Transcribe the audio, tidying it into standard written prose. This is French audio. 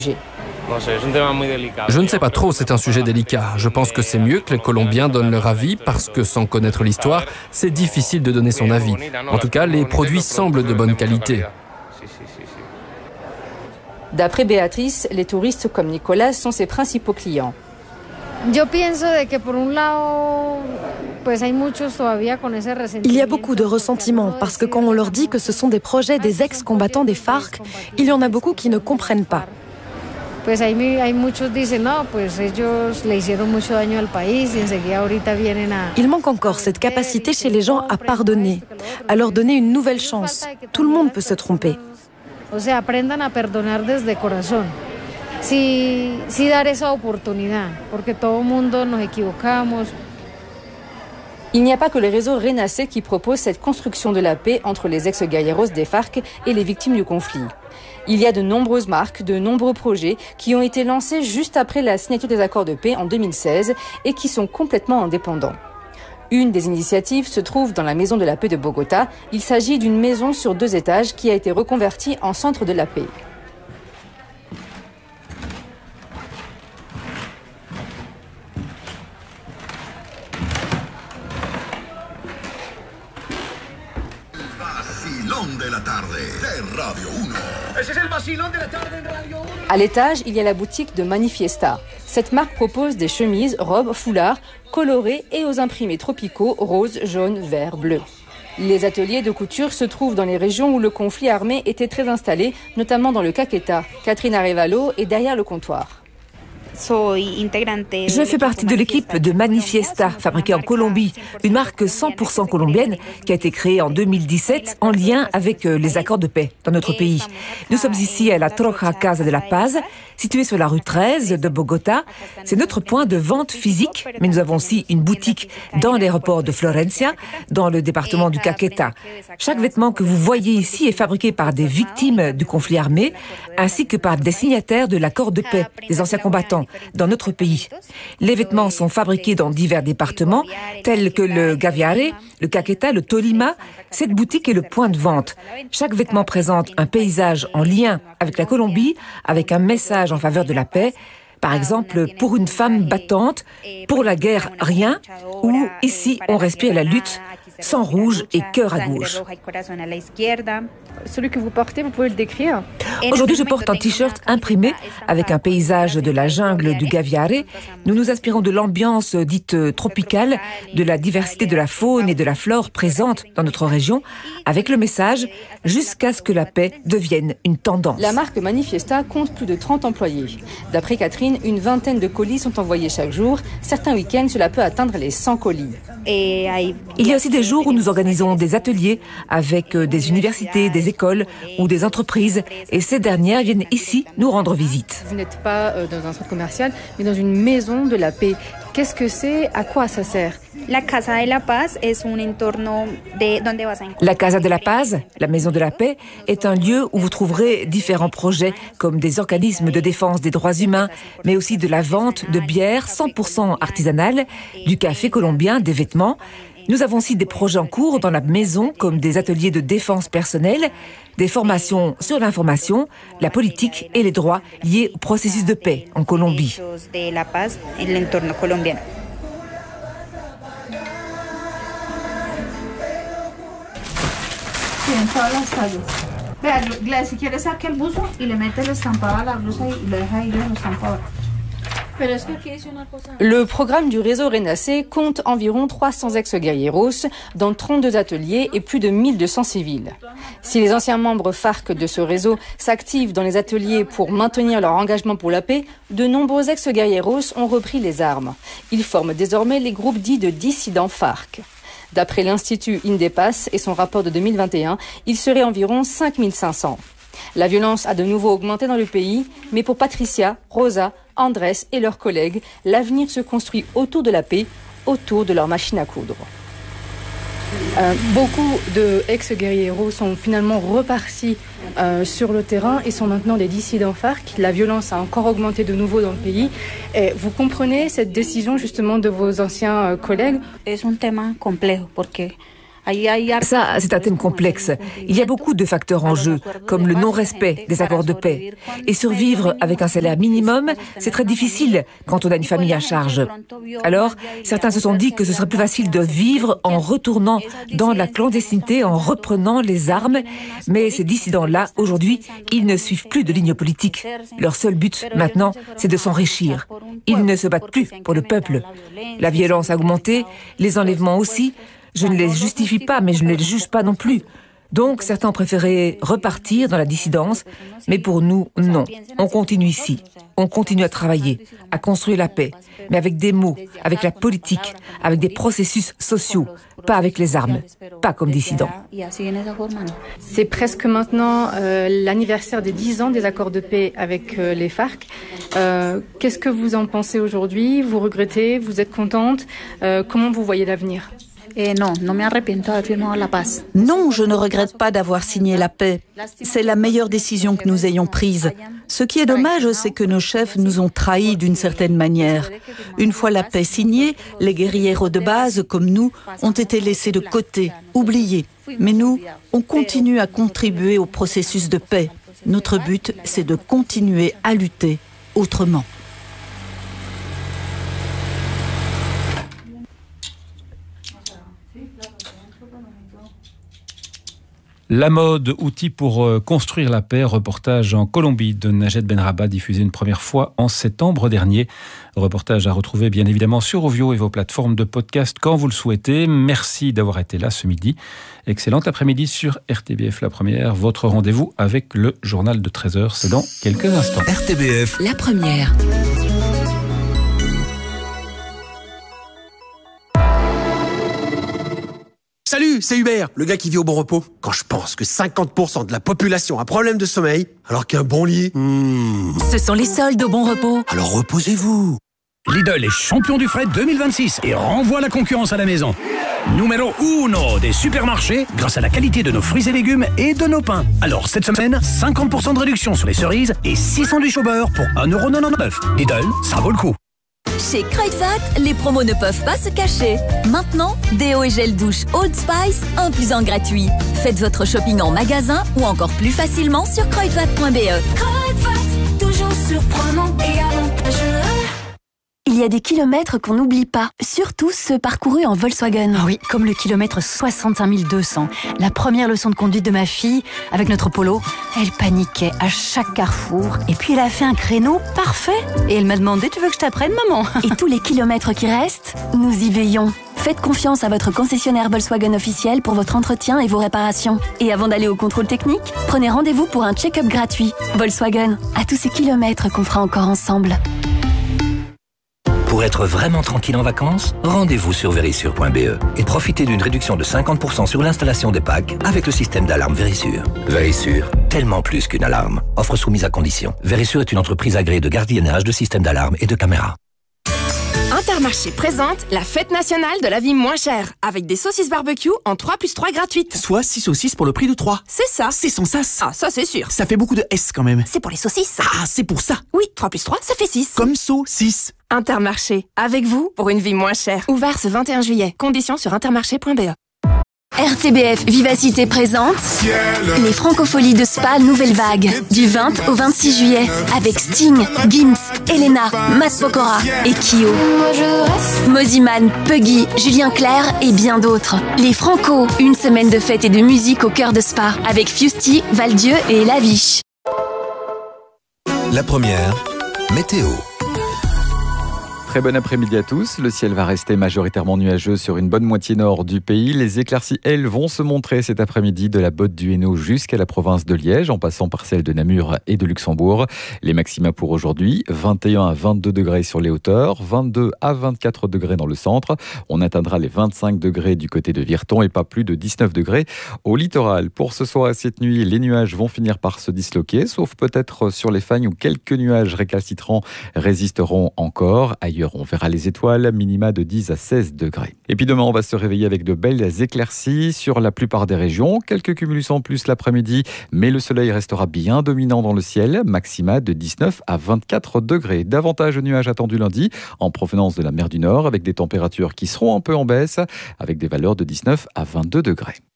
Je ne sais pas trop, c'est un sujet délicat. Je pense que c'est mieux que les Colombiens donnent leur avis parce que sans connaître l'histoire, c'est difficile de donner son avis. En tout cas, les produits semblent de bonne qualité. D'après Béatrice, les touristes comme Nicolas sont ses principaux clients. Il y a beaucoup de ressentiment parce que quand on leur dit que ce sont des projets des ex-combattants des FARC, il y en a beaucoup qui ne comprennent pas. Il manque encore cette capacité chez les gens à pardonner, à leur donner une nouvelle chance. Tout le monde peut se tromper. Sí dar esa oportunidad, porque todo mundo nos equivocamos. Il n'y a pas que le réseau Renacé qui propose cette construction de la paix entre les ex-guerrilleros des FARC et les victimes du conflit. Il y a de nombreuses marques, de nombreux projets qui ont été lancés juste après la signature des accords de paix en 2016 et qui sont complètement indépendants. Une des initiatives se trouve dans la Maison de la Paix de Bogota. Il s'agit d'une maison sur 2 étages qui a été reconvertie en centre de la paix. À l'étage, il y a la boutique de Manifiesta. Cette marque propose des chemises, robes, foulards, colorés et aux imprimés tropicaux, rose, jaune, vert, bleu. Les ateliers de couture se trouvent dans les régions où le conflit armé était très installé, notamment dans le Caquetá. Catherine Arevalo est derrière le comptoir. Je fais partie de l'équipe de Manifiesta, fabriquée en Colombie, une marque 100% colombienne qui a été créée en 2017 en lien avec les accords de paix dans notre pays. Nous sommes ici à la Troja Casa de la Paz, située sur la rue 13 de Bogota. C'est notre point de vente physique, mais nous avons aussi une boutique dans l'aéroport de Florencia, dans le département du Caquetá. Chaque vêtement que vous voyez ici est fabriqué par des victimes du conflit armé, ainsi que par des signataires de l'accord de paix, des anciens combattants dans notre pays. Les vêtements sont fabriqués dans divers départements, tels que le Guaviare, le Caquetá, le Tolima. Cette boutique est le point de vente. Chaque vêtement présente un paysage en lien avec la Colombie, avec un message en faveur de la paix. Par exemple, pour une femme battante, pour la guerre, rien, ou ici, on respire la lutte, sang rouge et cœur à gauche. Celui que vous portez, vous pouvez le décrire? Aujourd'hui, je porte un t-shirt imprimé avec un paysage de la jungle du Guaviare. Nous nous inspirons de l'ambiance dite tropicale, de la diversité de la faune et de la flore présente dans notre région, avec le message « Jusqu'à ce que la paix devienne une tendance ». La marque Manifiesta compte plus de 30 employés. D'après Catherine, une vingtaine de colis sont envoyés chaque jour. Certains week-ends, cela peut atteindre les 100 colis. Il y a aussi des jours où nous organisons des ateliers avec des universités, des écoles ou des entreprises. Et ces dernières viennent ici nous rendre visite. Vous n'êtes pas dans un centre commercial, mais dans une maison de la paix. Qu'est-ce que c'est? À quoi ça sert? La Casa de la Paz, la Maison de la Paix, est un lieu où vous trouverez différents projets comme des organismes de défense des droits humains, mais aussi de la vente de bière 100% artisanale, du café colombien, des vêtements. Nous avons aussi des projets en cours dans la maison comme des ateliers de défense personnelle, des formations sur l'information, la politique et les droits liés au processus de paix en Colombie. En todas las tallas. Vea, Gladys, si quieres saque el buzo y le mete el estampado a la blusa y lo deja ahí el estampado. Le programme du réseau Renacé compte environ 300 ex-guerrilleros dans 32 ateliers et plus de 1200 civils. Si les anciens membres FARC de ce réseau s'activent dans les ateliers pour maintenir leur engagement pour la paix, de nombreux ex-guerrilleros ont repris les armes. Ils forment désormais les groupes dits de dissidents FARC. D'après l'Institut Indepas et son rapport de 2021, il serait environ 5500. La violence a de nouveau augmenté dans le pays, mais pour Patricia, Rosa, Andrés et leurs collègues, l'avenir se construit autour de la paix, autour de leur machine à coudre. Beaucoup de ex-guerrilleros sont finalement repartis sur le terrain et sont maintenant des dissidents FARC. La violence a encore augmenté de nouveau dans le pays. Et vous comprenez cette décision justement de vos anciens collègues? Es un tema complejo porque Ça, c'est un thème complexe. Il y a beaucoup de facteurs en jeu, comme le non-respect des accords de paix. Et survivre avec un salaire minimum, c'est très difficile quand on a une famille à charge. Alors, certains se sont dit que ce serait plus facile de vivre en retournant dans la clandestinité, en reprenant les armes. Mais ces dissidents-là, aujourd'hui, ils ne suivent plus de ligne politique. Leur seul but, maintenant, c'est de s'enrichir. Ils ne se battent plus pour le peuple. La violence a augmenté, les enlèvements aussi. Je ne les justifie pas, mais je ne les juge pas non plus. Donc, certains ont préféré repartir dans la dissidence, mais pour nous, non. On continue ici. On continue à travailler, à construire la paix, mais avec des mots, avec la politique, avec des processus sociaux, pas avec les armes, pas comme dissidents. C'est presque maintenant l'anniversaire des 10 ans des accords de paix avec les FARC. Qu'est-ce que vous en pensez aujourd'hui? Vous regrettez? Vous êtes contente? Comment vous voyez l'avenir? Non, je ne regrette pas d'avoir signé la paix. C'est la meilleure décision que nous ayons prise. Ce qui est dommage, c'est que nos chefs nous ont trahis d'une certaine manière. Une fois la paix signée, les guerrilleros de base, comme nous, ont été laissés de côté, oubliés. Mais nous, on continue à contribuer au processus de paix. Notre but, c'est de continuer à lutter autrement. La mode, outil pour construire la paix, reportage en Colombie de Najed Benrabah, diffusé une première fois en septembre dernier. Reportage à retrouver bien évidemment sur Ovio et vos plateformes de podcast quand vous le souhaitez. Merci d'avoir été là ce midi. Excellent après-midi sur RTBF La Première. Votre rendez-vous avec le journal de 13h, c'est dans quelques instants. RTBF La Première. Salut, c'est Hubert, le gars qui vit au bon repos. Quand je pense que 50% de la population a problème de sommeil, alors qu'un bon lit... Ce sont les soldes au bon repos. Alors reposez-vous. Lidl est champion du fret 2026 et renvoie la concurrence à la maison. Numéro 1 des supermarchés grâce à la qualité de nos fruits et légumes et de nos pains. Alors cette semaine, 50% de réduction sur les cerises et 6 sandwichs au beurre pour 1,99€. Lidl, ça vaut le coup. Chez Kruidvat, les promos ne peuvent pas se cacher. Maintenant, déo et gel douche Old Spice, 1+1 gratuit. Faites votre shopping en magasin ou encore plus facilement sur kruidvat.be. Kruidvat, toujours surprenant et avantageux. Il y a des kilomètres qu'on n'oublie pas, surtout ceux parcourus en Volkswagen. Oui, comme le kilomètre 65 200. La première leçon de conduite de ma fille, avec notre Polo, elle paniquait à chaque carrefour. Et puis elle a fait un créneau parfait. Et elle m'a demandé, tu veux que je t'apprenne, maman? Et tous les kilomètres qui restent, nous y veillons. Faites confiance à votre concessionnaire Volkswagen officiel pour votre entretien et vos réparations. Et avant d'aller au contrôle technique, prenez rendez-vous pour un check-up gratuit. Volkswagen, à tous ces kilomètres qu'on fera encore ensemble. Pour être vraiment tranquille en vacances, rendez-vous sur Verisure.be et profitez d'une réduction de 50% sur l'installation des packs avec le système d'alarme Verisure. Verisure, tellement plus qu'une alarme. Offre soumise à condition. Verisure est une entreprise agréée de gardiennage de systèmes d'alarme et de caméras. Intermarché présente la fête nationale de la vie moins chère, avec des saucisses barbecue en 3+3 gratuites. Soit 6 saucisses pour le prix de 3. C'est ça. C'est sans sas. Ah, ça c'est sûr. Ça fait beaucoup de S quand même. C'est pour les saucisses. Ah, c'est pour ça. Oui, 3+3, ça fait 6. Comme saucisse. Intermarché, avec vous pour une vie moins chère. Ouvert ce 21 juillet. Conditions sur intermarché.be. RTBF Vivacité présente les Francopholies de Spa Nouvelle Vague du 20 au 26 juillet avec Sting, Gims, Elena, Matt Pokora et Kyo. Moziman, Puggy, Julien Clerc et bien d'autres. Les Franco, une semaine de fête et de musique au cœur de Spa avec Fusty, Valdieu et Laviche. La Première, météo. Très bon après-midi à tous. Le ciel va rester majoritairement nuageux sur une bonne moitié nord du pays. Les éclaircies, elles, vont se montrer cet après-midi de la Botte du Hainaut jusqu'à la province de Liège, en passant par celle de Namur et de Luxembourg. Les maxima pour aujourd'hui, 21 à 22 degrés sur les hauteurs, 22 à 24 degrés dans le centre. On atteindra les 25 degrés du côté de Virton et pas plus de 19 degrés au littoral. Pour ce soir et cette nuit, les nuages vont finir par se disloquer, sauf peut-être sur les Fagnes où quelques nuages récalcitrants résisteront encore. Ailleurs, Ailleurs, on verra les étoiles, minima de 10 à 16 degrés. Et puis demain, on va se réveiller avec de belles éclaircies sur la plupart des régions. Quelques cumulus en plus l'après-midi, mais le soleil restera bien dominant dans le ciel. Maxima de 19 à 24 degrés. Davantage de nuages attendus lundi en provenance de la mer du Nord avec des températures qui seront un peu en baisse avec des valeurs de 19 à 22 degrés.